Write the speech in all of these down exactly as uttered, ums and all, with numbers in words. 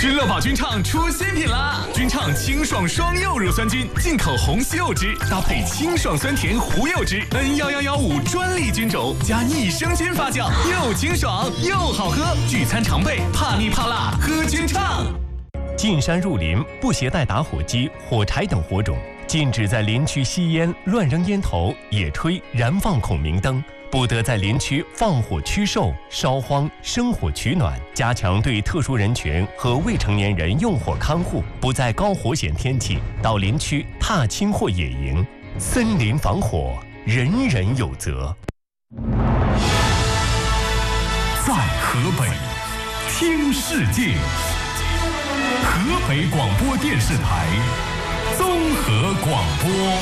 君乐宝君畅出新品啦！君畅清爽双柚乳酸菌，进口红西柚汁，搭配清爽酸甜胡柚汁 ，N 一一一五专利菌种，加益生菌发酵，又清爽又好喝。聚餐常备，怕腻怕辣，喝君畅。 进山入林，不携带打火机、火柴等火种，禁止在林区吸烟、乱扔烟头、野炊、燃放孔明灯。不得在林区放火驱兽、烧荒、生火取暖，加强对特殊人群和未成年人用火看护，不在高火险天气到林区踏青或野营。森林防火，人人有责。 在河北，听世界。河北广播电视台综合广播。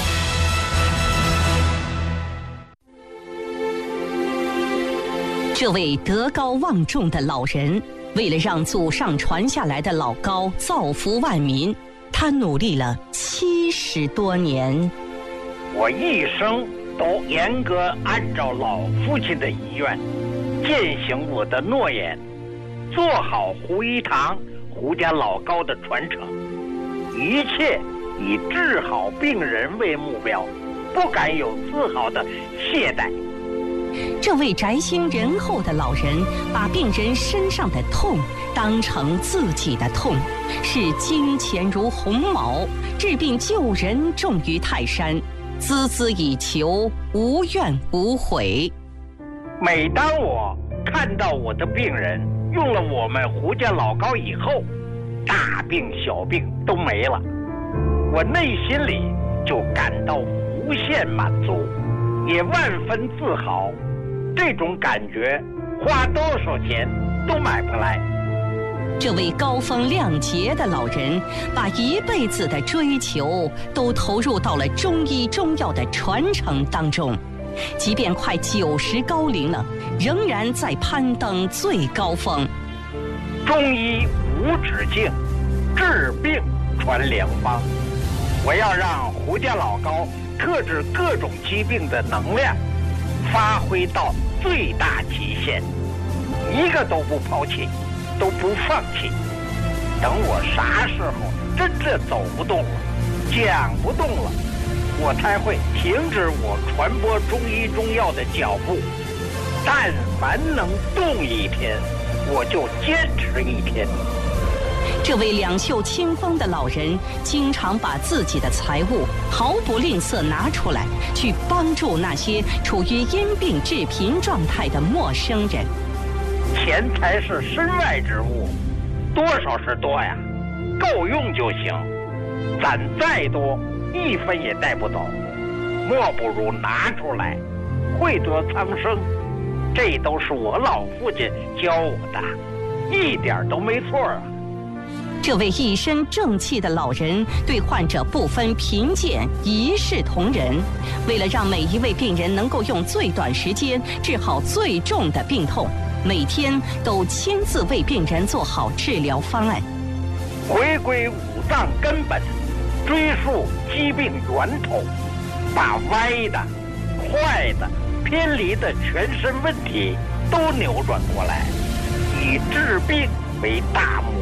这位德高望重的老人，为了让祖上传下来的老高造福万民，他努力了七十多年。 我一生都严格按照老父亲的遗愿，践行我的诺言，做好胡一堂、胡家老高的传承，一切以治好病人为目标，不敢有丝毫的懈怠。 这位宅心仁厚的老人，把病人身上的痛当成自己的痛，视金钱如鸿毛，治病救人重于泰山，孜孜以求，无怨无悔。 每当我看到我的病人用了我们胡家老高以后，大病小病都没了，我内心里就感到无限满足，也万分自豪。这种感觉花多少钱都买不来。 这位高风亮节的老人，把一辈子的追求都投入到了中医中药的传承当中，即便快九十高龄了，仍然在攀登最高峰。 中医无止境，治病传良方。我要让胡家老高克制各种疾病的能量发挥到最大极限，一个都不抛弃，都不放弃。等我啥时候真正走不动了，讲不动了，我才会停止我传播中医中药的脚步。但凡能动一天，我就坚持一天。 这位两袖清风的老人，经常把自己的财物毫不吝啬拿出来，去帮助那些处于因病致贫状态的陌生人。 钱财是身外之物，多少是多呀，够用就行。攒再多，一分也带不走，莫不如拿出来，惠泽苍生。这都是我老父亲教我的，一点都没错啊。 这位一身正气的老人，对患者不分贫贱，一视同仁。为了让每一位病人能够用最短时间治好最重的病痛，每天都亲自为病人做好治疗方案。 回归五脏根本，追溯疾病源头，把歪的、坏的、偏离的全身问题都扭转过来，以治病为大目